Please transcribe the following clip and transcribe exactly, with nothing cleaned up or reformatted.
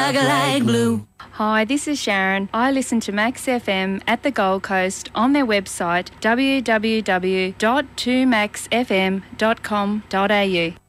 like a light blue. Hi, this is Sharon. I listen to Max F M at the Gold Coast on their website w w w dot two max f m dot com dot a u.